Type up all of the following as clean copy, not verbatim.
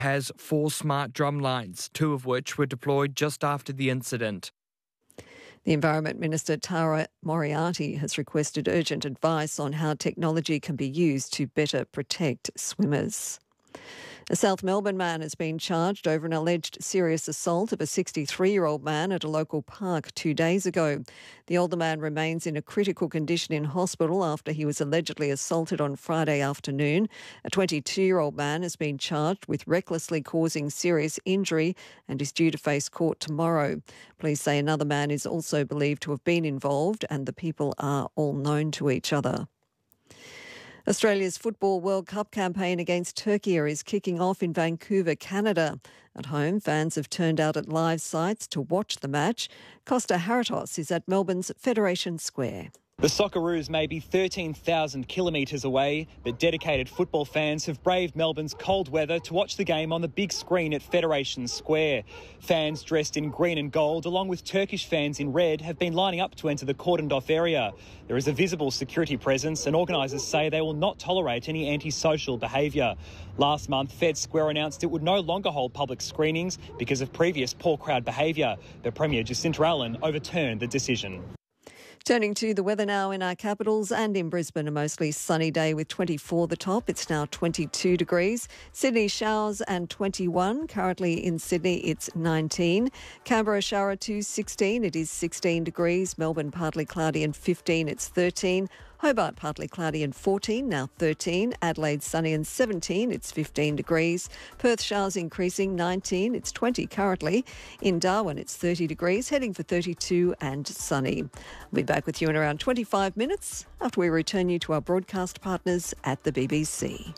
has 4 smart drum lines, 2 of which were deployed just after the incident. The Environment Minister Tara Moriarty has requested urgent advice on how technology can be used to better protect swimmers. A South Melbourne man has been charged over an alleged serious assault of a 63-year-old man at a local park 2 days ago. The older man remains in a critical condition in hospital after he was allegedly assaulted on Friday afternoon. A 22-year-old man has been charged with recklessly causing serious injury and is due to face court tomorrow. Police say another man is also believed to have been involved and the people are all known to each other. Australia's Football World Cup campaign against Turkey is kicking off in Vancouver, Canada. At home, fans have turned out at live sites to watch the match. Costa Haratos is at Melbourne's Federation Square. The Socceroos may be 13,000 kilometres away, but dedicated football fans have braved Melbourne's cold weather to watch the game on the big screen at Federation Square. Fans dressed in green and gold, along with Turkish fans in red, have been lining up to enter the cordoned-off area. There is a visible security presence, and organisers say they will not tolerate any antisocial behaviour. Last month, Fed Square announced it would no longer hold public screenings because of previous poor crowd behaviour. The Premier Jacinta Allen overturned the decision. Turning to the weather now in our capitals and in Brisbane, a mostly sunny day with 24 the top. It's now 22 degrees. Sydney showers and 21. Currently in Sydney it's 19. Canberra shower to 16. It is 16 degrees. Melbourne partly cloudy and 15. It's 13. Hobart partly cloudy and 14, now 13. Adelaide sunny and 17, it's 15 degrees. Perth showers increasing, 19, it's 20 currently. In Darwin it's 30 degrees, heading for 32 and sunny. I'll be back with you in around 25 minutes after we return you to our broadcast partners at the BBC.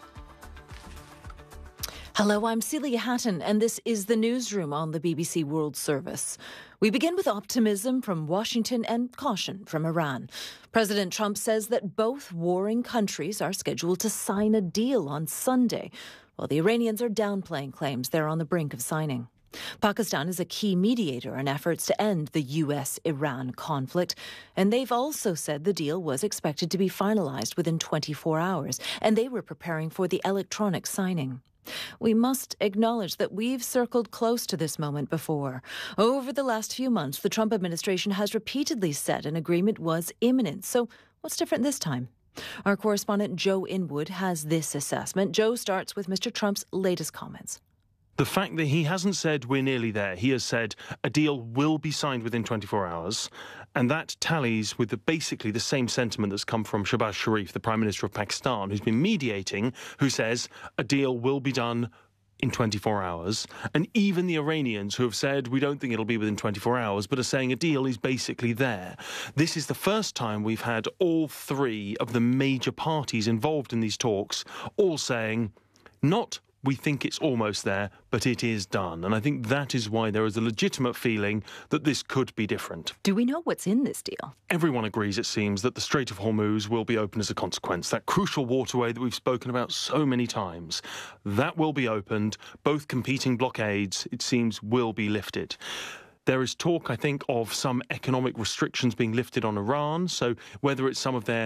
Hello, I'm Celia Hatton, and this is the Newsroom on the BBC World Service. We begin with optimism from Washington and caution from Iran. President Trump says that both warring countries are scheduled to sign a deal on Sunday, while the Iranians are downplaying claims they're on the brink of signing. Pakistan is a key mediator in efforts to end the US-Iran conflict, and they've also said the deal was expected to be finalized within 24 hours, and they were preparing for the electronic signing. We must acknowledge that we've circled close to this moment before. Over the last few months, the Trump administration has repeatedly said an agreement was imminent. So what's different this time? Our correspondent Joe Inwood has this assessment. Joe starts with Mr. Trump's latest comments. The fact that he hasn't said we're nearly there. He has said a deal will be signed within 24 hours. And that tallies with basically the same sentiment that's come from Shehbaz Sharif, the Prime Minister of Pakistan, who's been mediating, who says a deal will be done in 24 hours. And even the Iranians, who have said we don't think it'll be within 24 hours, but are saying a deal is basically there. This is the first time we've had all three of the major parties involved in these talks all saying not we think it's almost there, but it is done. And I think that is why there is a legitimate feeling that this could be different. Do we know what's in this deal? Everyone agrees, it seems, that the Strait of Hormuz will be open as a consequence. That crucial waterway that we've spoken about so many times, that will be opened. Both competing blockades, it seems, will be lifted. There is talk, I think, of some economic restrictions being lifted on Iran. So whether it's some of their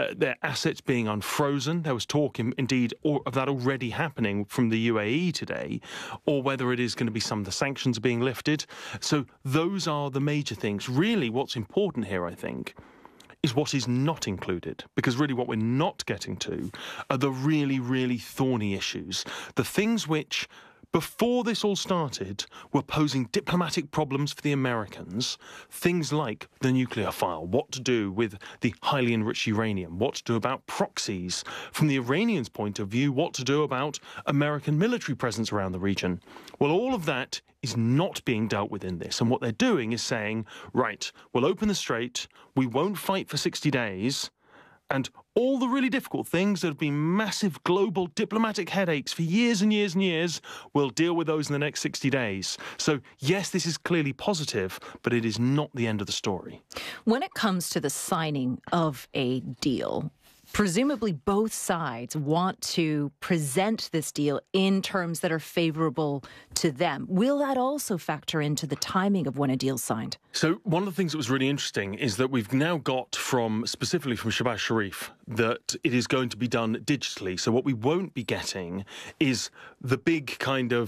assets being unfrozen, there was talk, indeed, of that already happening from the UAE today, or whether it is going to be some of the sanctions being lifted. So those are the major things. Really, what's important here, I think, is what is not included. Because really what we're not getting to are the really, really thorny issues. The things which, before this all started, were posing diplomatic problems for the Americans. Things like the nuclear file, what to do with the highly enriched uranium, what to do about proxies. From the Iranians' point of view, what to do about American military presence around the region. Well, all of that is not being dealt with in this. And what they're doing is saying, right, we'll open the strait, we won't fight for 60 days, and all the really difficult things that have been massive global diplomatic headaches for years and years and years, we'll deal with those in the next 60 days. So, yes, this is clearly positive, but it is not the end of the story. When it comes to the signing of a deal, presumably both sides want to present this deal in terms that are favourable to them. Will that also factor into the timing of when a deal's signed? So one of the things that was really interesting is that we've now got specifically from Shehbaz Sharif, that it is going to be done digitally. So what we won't be getting is the big kind of